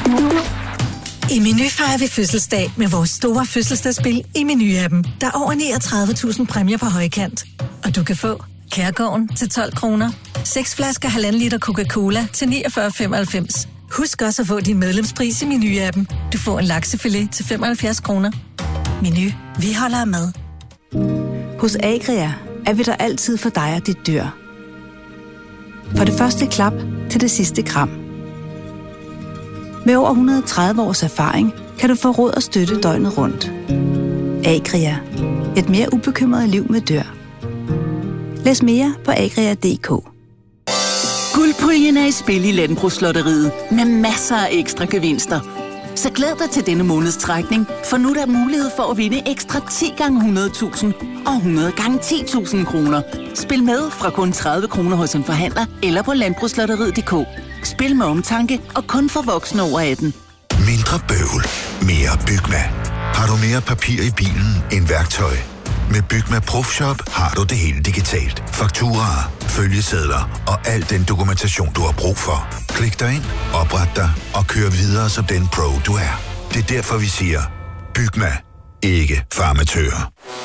I Meny fejrer vi fødselsdag med vores store fødselsdagsspil i Meny-appen. Der er over 39.000 præmier på højkant. Og du kan få Kærgården til 12 kroner, 6 flasker 1,5 liter Coca-Cola til 49,95. Husk også at få din medlemspris i Meny-appen. Du får en laksefilet til 75 kroner. Meny. Vi holder af mad. Hos Agria er vi der altid for dig og dit dyr. For det første klap til det sidste kram. Med over 130 års erfaring kan du få råd og støtte døgnet rundt. Agria. Et mere ubekymret liv med dyr. Læs mere på agria.dk. Guldpuljen er i spil i Landbrugslotteriet med masser af ekstra gevinster. Så glæd dig til denne måneds trækning, for nu er der mulighed for at vinde ekstra 10 gange 100.000 og 100 gange 10.000 kroner. Spil med fra kun 30 kroner hos en forhandler eller på landbrugslotteriet.dk. Spil med omtanke og kun for voksne over 18. Mindre bøvl, mere Bygma. Har du mere papir i bilen end værktøj? Med Bygma ProFshop har du det hele digitalt. Fakturaer, følgesedler og al den dokumentation, du har brug for. Klik dig ind, opret dig og kør videre som den pro, du er. Det er derfor, vi siger, Bygma. Ikke farmatører.